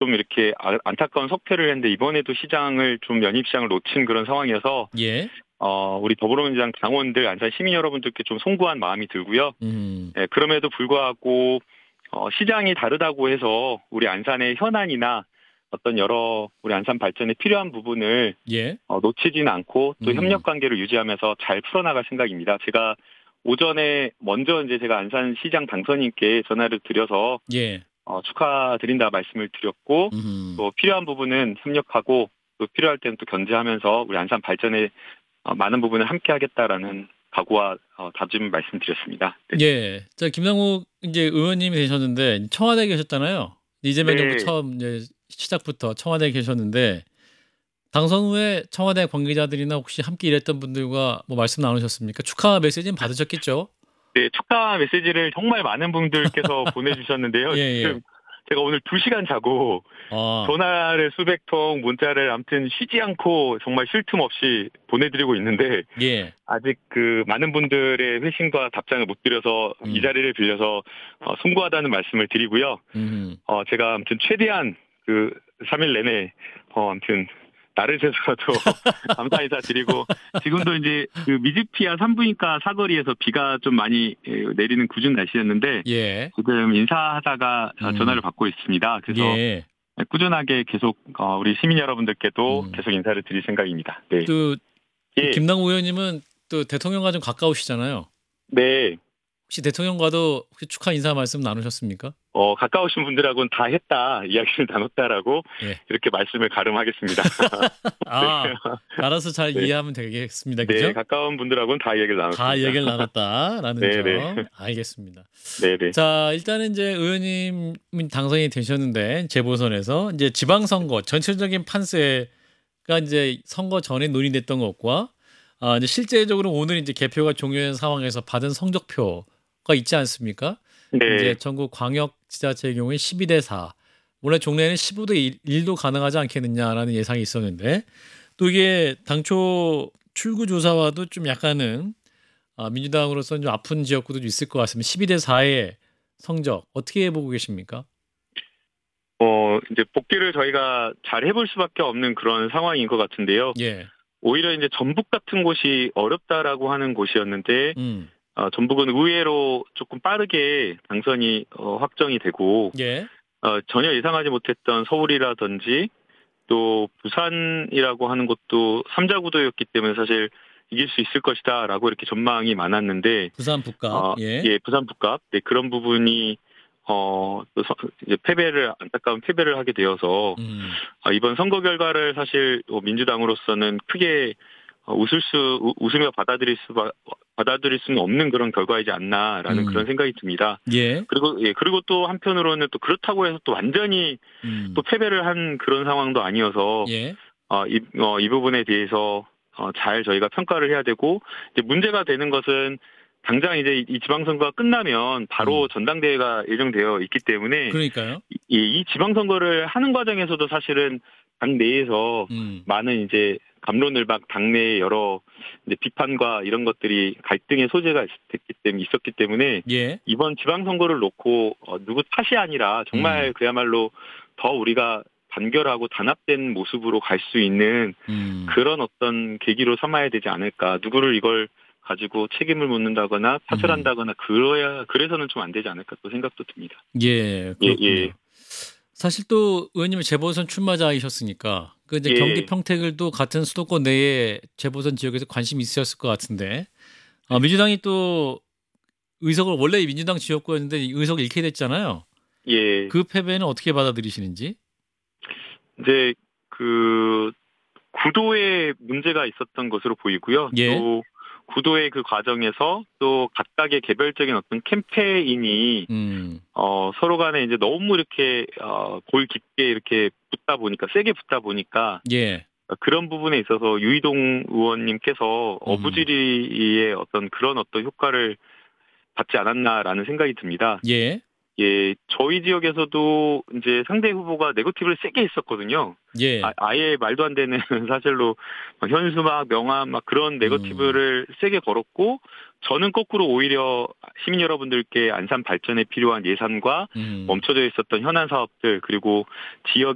좀 이렇게 안타까운 석패를 했는데 이번에도 시장을 좀 연입시장을 놓친 그런 상황이어서 예. 우리 더불어민주당 당원들, 안산 시민 여러분들께 좀 송구한 마음이 들고요. 음. 예, 그럼에도 불구하고 시장이 다르다고 해서 우리 안산의 현안이나 어떤 여러 우리 안산 발전에 필요한 부분을 예. 놓치지는 않고 또 협력 음. 관계를 유지하면서 잘 풀어나갈 생각입니다. 제가 오전에 먼저 이제 제가 안산시장 당선인께 전화를 드려서 예. 축하드린다 말씀을 드렸고 음. 또 필요한 부분은 협력하고 또 필요할 때는 또 견제하면서 우리 안산 발전에 많은 부분을 함께 하겠다라는 각오와 다짐 말씀드렸습니다. 네. 예. 자, 김남국 이제 의원님이 되셨는데 청와대에 계셨잖아요. 이재명 정부 네. 처음 이제 시작부터 청와대에 계셨는데 당선 후에 청와대 관계자들이나 혹시 함께 일했던 분들과 뭐 말씀 나누셨습니까? 축하 메시지는 받으셨겠죠? 네, 축하 메시지를 정말 많은 분들께서 보내주셨는데요. 예예. 지금 제가 오늘 2시간 자고 아. 전화를 수백 통, 문자를 아무튼 쉬지 않고 정말 쉴 틈 없이 보내드리고 있는데 예. 아직 그 많은 분들의 회신과 답장을 못 드려서 이 자리를 빌려서 송구하다는 말씀을 드리고요. 음. 제가 아무튼 최대한 그 3일 내내 아무튼 나를 새서라도 감사 인사 드리고 지금도 이제 그 미즈피아 산부인과 사거리에서 비가 좀 많이 내리는 궂은 날씨였는데 예. 지금 인사하다가 전화를 음. 받고 있습니다. 그래서 예. 꾸준하게 계속 우리 시민 여러분들께도 음. 계속 인사를 드릴 생각입니다. 네. 또 예. 김남국 의원님은 또 대통령과 좀 가까우시잖아요. 네. 혹시 대통령과도 혹시 축하 인사 말씀 나누셨습니까? 가까우신 분들하고는 다 했다, 이야기를 나눴다라고 예. 이렇게 말씀을 가름하겠습니다. 네. 아, 알아서 잘 네. 이해하면 되겠습니다. 네, 그죠? 가까운 분들하고는 다 얘기를 다 나눴습니다. 얘기를 나눴다라는 네네. 점 알겠습니다. 네네. 자, 일단은 이제 의원님 당선이 되셨는데 재보선에서 이제 지방선거 전체적인 판세가 이제 선거 전에 논의됐던 것과 이제 실제적으로 오늘 이제 개표가 종료된 상황에서 받은 성적표가 있지 않습니까? 이제 네. 전국 광역지자체의 경우에 12대 4. 원래 종래에는 15대 1도 가능하지 않겠느냐라는 예상이 있었는데 또 이게 당초 출구조사와도 좀 약간은 민주당으로서는 좀 아픈 지역구도 좀 있을 것 같습니다. 12대 4의 성적 어떻게 보고 계십니까? 이제 복귀를 저희가 잘 해볼 수밖에 없는 그런 상황인 것 같은데요. 예. 오히려 이제 전북 같은 곳이 어렵다라고 하는 곳이었는데, 음. 전북은 의외로 조금 빠르게 당선이 확정이 되고, 예. 전혀 예상하지 못했던 서울이라든지 또 부산이라고 하는 것도 3자 구도였기 때문에 사실 이길 수 있을 것이다라고 이렇게 전망이 많았는데, 부산 북갑. 예. 예, 부산 북갑, 네, 그런 부분이 또 이제 안타까운 패배를 하게 되어서 음. 이번 선거 결과를 사실 민주당으로서는 크게 웃으며 받아들일 수는 없는 그런 결과이지 않나라는 그런 음. 생각이 듭니다. 예. 그리고 또 한편으로는 또 그렇다고 해서 또 완전히 또 음. 패배를 한 그런 상황도 아니어서 예. 이 부분에 대해서 잘 저희가 평가를 해야 되고 이제 문제가 되는 것은 당장 이제 이 지방선거가 끝나면 바로 전당대회가 예정되어 있기 때문에 그러니까요. 이 지방선거를 하는 과정에서도 사실은 당 내에서 음. 많은 이제 갑론을박 당내의 여러 이제 비판과 이런 것들이 갈등의 소재가 있었기 때문에 예. 이번 지방선거를 놓고 누구 탓이 아니라 정말 그야말로 더 우리가 단결하고 단합된 모습으로 갈 수 있는 음. 그런 어떤 계기로 삼아야 되지 않을까. 누구를 이걸 가지고 책임을 묻는다거나 탓을 한다거나 그래서는 좀 안 되지 않을까 또 생각도 듭니다. 예. 예, 예, 그렇군요. 사실 또 의원님은 재보선 출마자이셨으니까 그 이제 경기 예, 평택을도 같은 수도권 내에 재보선 지역에서 관심이 있으셨을 것 같은데 민주당이 또 의석을 원래 민주당 지역구였는데 의석을 잃게 됐잖아요. 예. 그 패배는 어떻게 받아들이시는지? 이제 그 구도에 문제가 있었던 것으로 보이고요. 예. 또 구도의 그 과정에서 또 각각의 개별적인 어떤 캠페인이 음. 서로 간에 이제 너무 이렇게 골 깊게 이렇게 세게 붙다 보니까 예. 그런 부분에 있어서 유이동 의원님께서 음. 어부지리의 어떤 그런 어떤 효과를 받지 않았나라는 생각이 듭니다. 예. 예, 저희 지역에서도 이제 상대 후보가 네거티브를 세게 했었거든요. 예. 아예 말도 안 되는 사실로 현수막, 명함 막 그런 음. 네거티브를 세게 걸었고 저는 거꾸로 오히려 시민 여러분들께 안산 발전에 필요한 예산과 음. 멈춰져 있었던 현안 사업들 그리고 지역